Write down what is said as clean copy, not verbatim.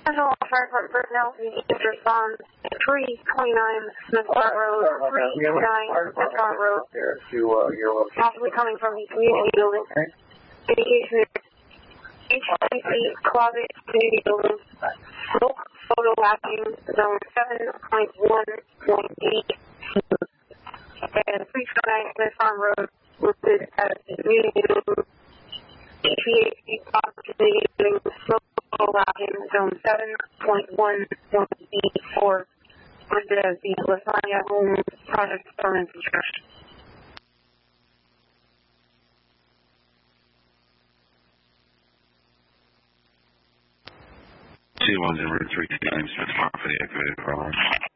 Central Fire Department personnel need to respond to 329 Smith Park Road, 329 Smith Park Road, possibly coming from the community building. Indication is HPC closet community building, smoke photo mapping zone 7.1.8, and 329 Smith Farm Road listed as the community building. HVAC closet community building, smoke photo mapping zone 7.1.84, listed as the Lasagna Home Project Permanent Construction. 210 Route 329 Smith Farm for the activated problem.